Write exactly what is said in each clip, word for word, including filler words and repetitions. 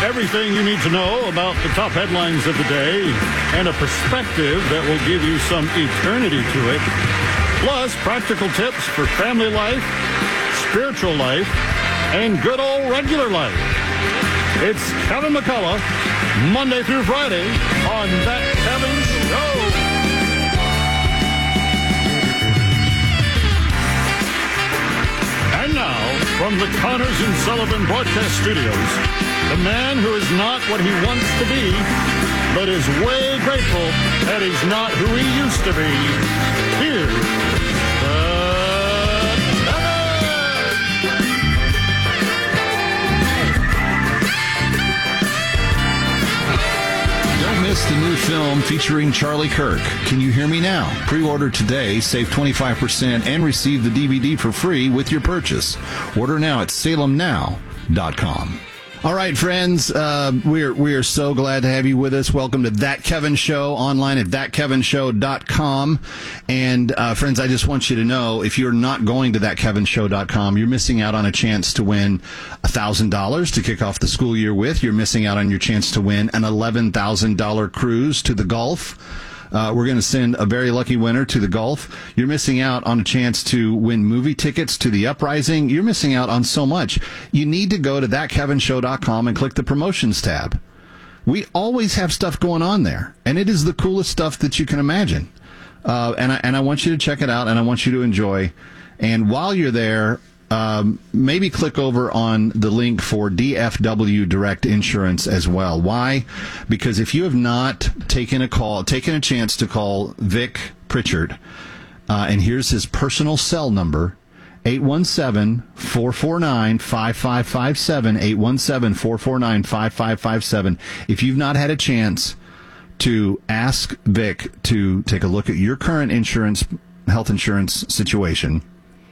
Everything you need to know about the top headlines of the day and a perspective that will give you some eternity to it. Plus, practical tips for family life, spiritual life, and good old regular life. It's Kevin McCullough, Monday through Friday on That Kevin Show. And now, from the Connors and Sullivan Broadcast Studios, the man who is not what he wants to be, but is way grateful that he's not who he used to be. Here's the Don't miss the new film featuring Charlie Kirk. Can You Hear Me Now? Pre-order today, save twenty-five percent, and receive the D V D for free with your purchase. Order now at salem now dot com. All right, friends, uh, we're we're so glad to have you with us. Welcome to That Kevin Show, online at that kevin show dot com. And, uh, friends, I just want you to know, if you're not going to that kevin show dot com, you're missing out on a chance to win one thousand dollars to kick off the school year with. You're missing out on your chance to win an eleven thousand dollars cruise to the Gulf. Uh, we're going to send a very lucky winner to the Gulf. You're missing out on a chance to win movie tickets to the Uprising. You're missing out on so much. You need to go to that kevin show dot com and click the promotions tab. We always have stuff going on there, and it is the coolest stuff that you can imagine. Uh, and I, and I want you to check it out, and I want you to enjoy. And while you're there, Um, maybe click over on the link for D F W Direct Insurance as well. Why? Because if you have not taken a call, taken a chance to call Vic Pritchard, uh, and here's his personal cell number, eight one seven, four four nine, five five five seven, eight one seven, four four nine, five five five seven. If you've not had a chance to ask Vic to take a look at your current insurance, health insurance situation,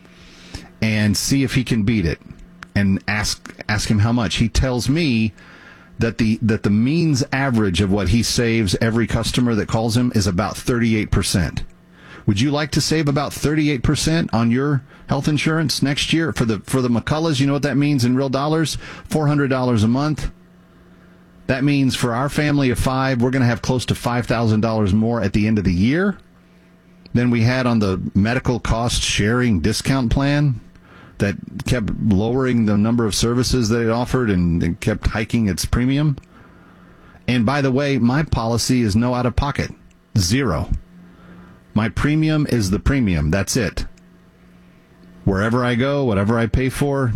and see if he can beat it, and ask ask him how much. He tells me that the that the means average of what he saves every customer that calls him is about thirty-eight percent. Would you like to save about thirty-eight percent on your health insurance next year? For the for the McCulloughs, you know what that means in real dollars? four hundred dollars a month. That means for our family of five, we're going to have close to five thousand dollars more at the end of the year than we had on the medical cost sharing discount plan that kept lowering the number of services that it offered and, and kept hiking its premium. And by the way, my policy is no out-of-pocket. Zero. My premium is the premium. That's it. Wherever I go, whatever I pay for,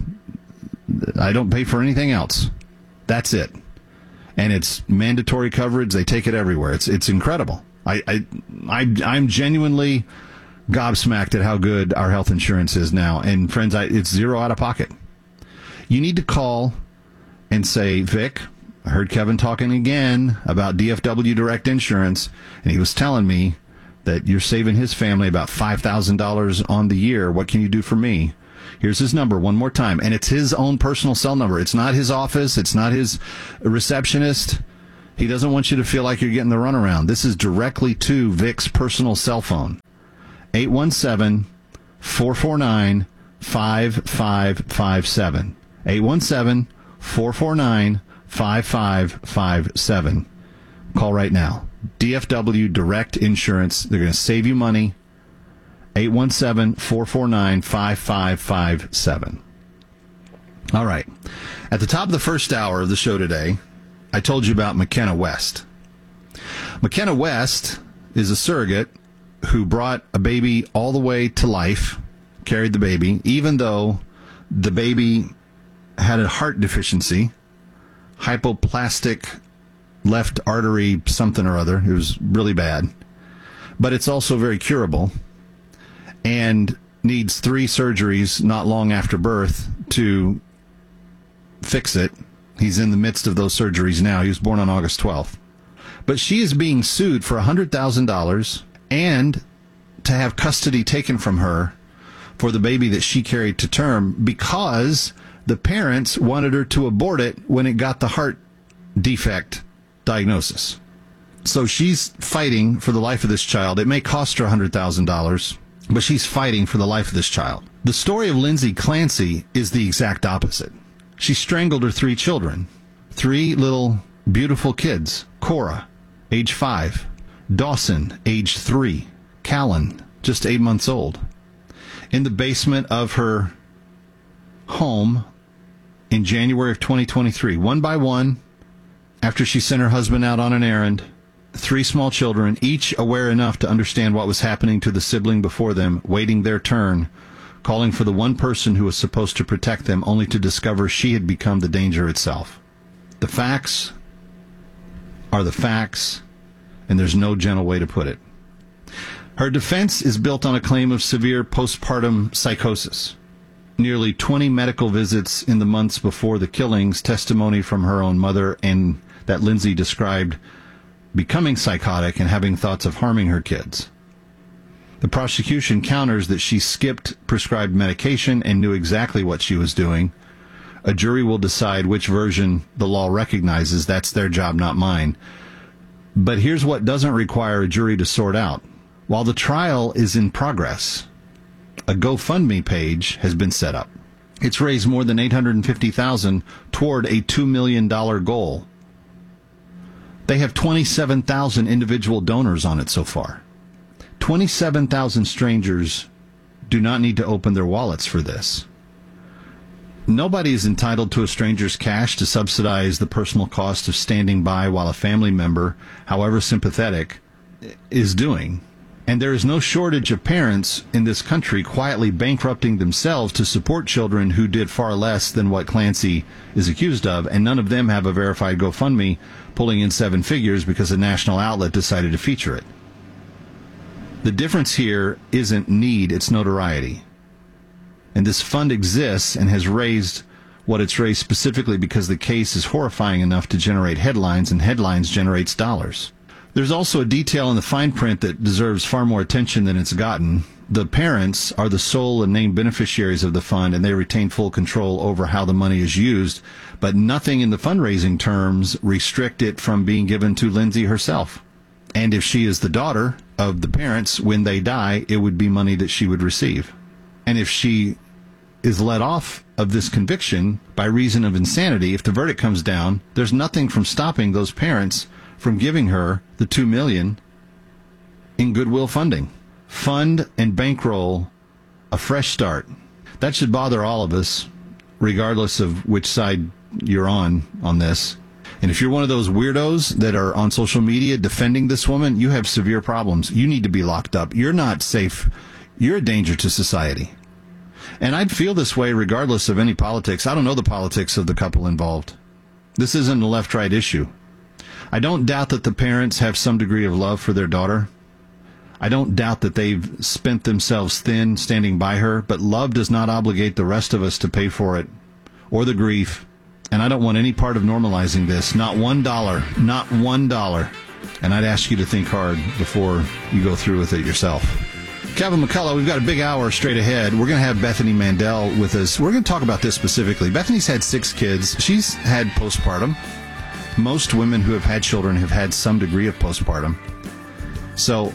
I don't pay for anything else. That's it. And it's mandatory coverage. They take it everywhere. It's it's incredible. I, I, I I'm genuinely gobsmacked at how good our health insurance is now. And friends, I, it's zero out of pocket. You need to call and say, Vic, I heard Kevin talking again about D F W Direct Insurance, and he was telling me that you're saving his family about five thousand dollars on the year. What can you do for me? Here's his number one more time. And it's his own personal cell number. It's not his office. It's not his receptionist. He doesn't want you to feel like you're getting the runaround. This is directly to Vic's personal cell phone. eight one seven, four four nine, five five five seven. eight one seven, four four nine, five five five seven. Call right now. D F W Direct Insurance. They're going to save you money. eight one seven, four four nine, five five five seven. All right. At the top of the first hour of the show today, I told you about McKenna West. McKenna West is a surrogate who brought a baby all the way to life, carried the baby, even though the baby had a heart deficiency, hypoplastic left artery something or other. It was really bad. But it's also very curable and needs three surgeries not long after birth to fix it. He's in the midst of those surgeries now. He was born on August twelfth. But she is being sued for one hundred thousand dollars and to have custody taken from her for the baby that she carried to term because the parents wanted her to abort it when it got the heart defect diagnosis. So she's fighting for the life of this child. It may cost her one hundred thousand dollars, but she's fighting for the life of this child. The story of Lindsay Clancy is the exact opposite. She strangled her three children. Three little beautiful kids. Cora, age five. Dawson, age three. Callan, just eight months old. In the basement of her home in January of twenty twenty-three, one by one, after she sent her husband out on an errand, three small children, each aware enough to understand what was happening to the sibling before them, waiting their turn, calling for the one person who was supposed to protect them, only to discover she had become the danger itself. The facts are the facts, and there's no gentle way to put it. Her defense is built on a claim of severe postpartum psychosis. Nearly twenty medical visits in the months before the killings, testimony from her own mother, and that Lindsay described becoming psychotic and having thoughts of harming her kids. The prosecution counters that she skipped prescribed medication and knew exactly what she was doing. A jury will decide which version the law recognizes. That's their job, not mine. But here's what doesn't require a jury to sort out. While the trial is in progress, a GoFundMe page has been set up. It's raised more than eight hundred fifty thousand dollars toward a two million dollars goal. They have twenty-seven thousand individual donors on it so far. twenty-seven thousand strangers do not need to open their wallets for this. Nobody is entitled to a stranger's cash to subsidize the personal cost of standing by while a family member, however sympathetic, is doing. And there is no shortage of parents in this country quietly bankrupting themselves to support children who did far less than what Clancy is accused of, and none of them have a verified GoFundMe pulling in seven figures because a national outlet decided to feature it. The difference here isn't need, it's notoriety. And this fund exists and has raised what it's raised specifically because the case is horrifying enough to generate headlines, and headlines generates dollars. There's also a detail in the fine print that deserves far more attention than it's gotten. The parents are the sole and named beneficiaries of the fund, and they retain full control over how the money is used, but nothing in the fundraising terms restrict it from being given to Lindsay herself. And if she is the daughter of the parents, when they die, it would be money that she would receive. And if she is let off of this conviction by reason of insanity, if the verdict comes down, there's nothing from stopping those parents from giving her the two million dollars in goodwill funding. Fund and bankroll a fresh start. That should bother all of us, regardless of which side you're on on this. And if you're one of those weirdos that are on social media defending this woman, you have severe problems. You need to be locked up. You're not safe. You're a danger to society. And I'd feel this way regardless of any politics. I don't know the politics of the couple involved. This isn't a left-right issue. I don't doubt that the parents have some degree of love for their daughter. I don't doubt that they've spent themselves thin standing by her, but love does not obligate the rest of us to pay for it, or the grief. And I don't want any part of normalizing this. Not one dollar. Not one dollar. And I'd ask you to think hard before you go through with it yourself. Kevin McCullough, we've got a big hour straight ahead. We're going to have Bethany Mandel with us. We're going to talk about this specifically. Bethany's had six kids. She's had postpartum. Most women who have had children have had some degree of postpartum. So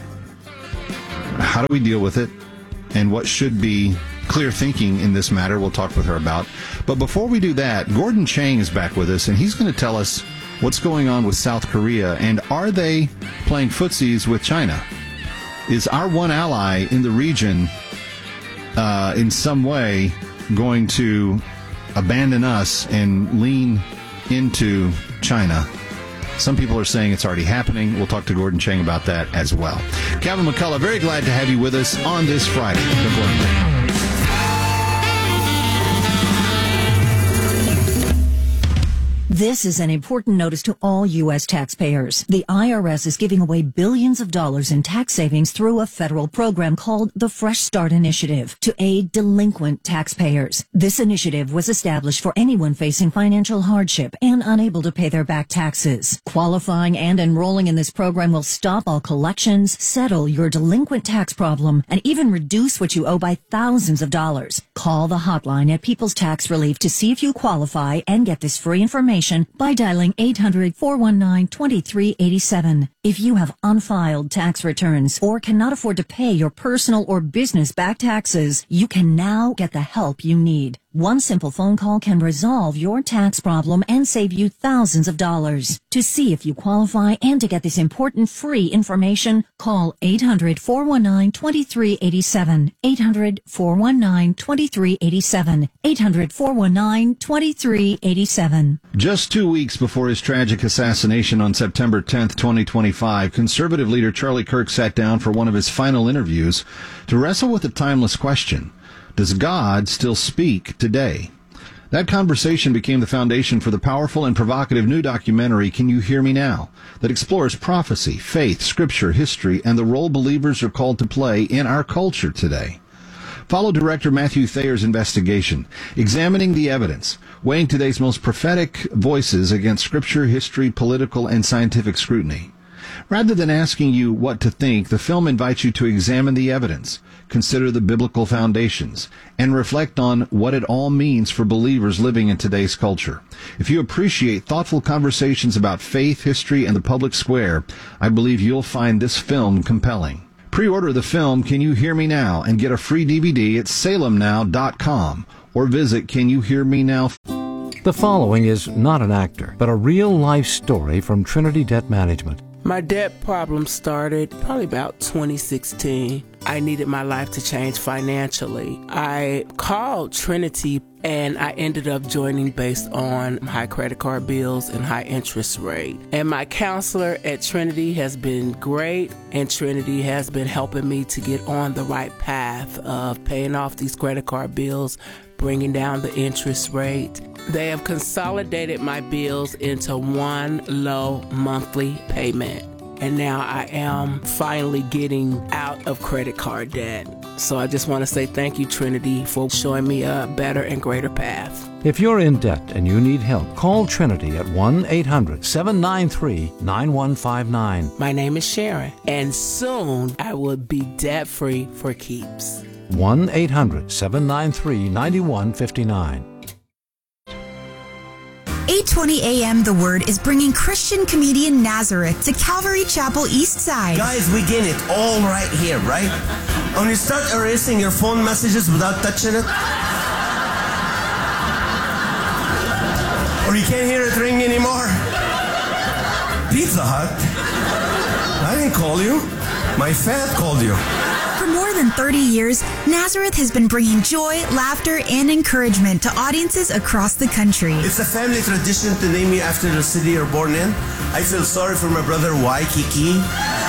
how do we deal with it? And what should be clear thinking in this matter? We'll talk with her about. But before we do that, Gordon Chang is back with us, and he's going to tell us what's going on with South Korea, and are they playing footsies with China? Is our one ally in the region uh, in some way going to abandon us and lean into China? Some people are saying it's already happening. We'll talk to Gordon Chang about that as well. Kevin McCullough, very glad to have you with us on this Friday. This is an important notice to all U S taxpayers. The I R S is giving away billions of dollars in tax savings through a federal program called the Fresh Start Initiative to aid delinquent taxpayers. This initiative was established for anyone facing financial hardship and unable to pay their back taxes. Qualifying and enrolling in this program will stop all collections, settle your delinquent tax problem, and even reduce what you owe by thousands of dollars. Call the hotline at People's Tax Relief to see if you qualify and get this free information by dialing eight hundred, four one nine, two three eight seven. If you have unfiled tax returns or cannot afford to pay your personal or business back taxes, you can now get the help you need. One simple phone call can resolve your tax problem and save you thousands of dollars. To see if you qualify and to get this important free information, call eight hundred, four one nine, two three eight seven, eight hundred, four one nine, two three eight seven, eight hundred, four one nine, two three eight seven. Just two weeks before his tragic assassination on September tenth, twenty twenty-five, conservative leader Charlie Kirk sat down for one of his final interviews to wrestle with a timeless question. Does God still speak today? That conversation became the foundation for the powerful and provocative new documentary, Can You Hear Me Now?, that explores prophecy, faith, scripture, history, and the role believers are called to play in our culture today. Follow director Matthew Thayer's investigation, examining the evidence, weighing today's most prophetic voices against scripture, history, political, and scientific scrutiny. Rather than asking you what to think, the film invites you to examine the evidence, consider the biblical foundations, and reflect on what it all means for believers living in today's culture. If you appreciate thoughtful conversations about faith, history, and the public square, I believe you'll find this film compelling. Pre-order the film Can You Hear Me Now and get a free D V D at salem now dot com or visit Can You Hear Me Now. The following is not an actor, but a real-life story from Trinity Debt Management. My debt problem started probably about twenty sixteen. I needed my life to change financially. I called Trinity and I ended up joining based on high credit card bills and high interest rate. And my counselor at Trinity has been great, and Trinity has been helping me to get on the right path of paying off these credit card bills, bringing down the interest rate. They have consolidated my bills into one low monthly payment. And now I am finally getting out of credit card debt. So I just want to say thank you, Trinity, for showing me a better and greater path. If you're in debt and you need help, call Trinity at one eight hundred, seven nine three, nine one five nine. My name is Sharon, and soon I will be debt-free for keeps. one eight hundred, seven nine three, nine one five nine. eight twenty a.m. The Word is bringing Christian comedian Nazareth to Calvary Chapel East Side. Guys, we get it all right here, right? When you start erasing your phone messages without touching it, or you can't hear it ring anymore. Pizza Hut? I didn't call you. My fat called you. For more than thirty years, Nazareth has been bringing joy, laughter, and encouragement to audiences across the country. It's a family tradition to name you after the city you're born in. I feel sorry for my brother Waikiki,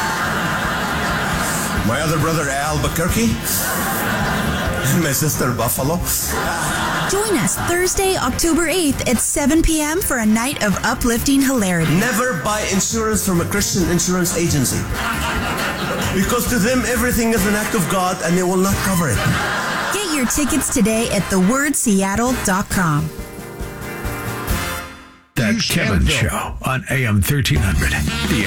my other brother Albuquerque, and my sister Buffalo. Join us Thursday, October eighth at seven p.m. for a night of uplifting hilarity. Never buy insurance from a Christian insurance agency, because to them everything is an act of God and they will not cover it. Get your tickets today at the word seattle dot com. That Kevin Show on A M thirteen hundred. The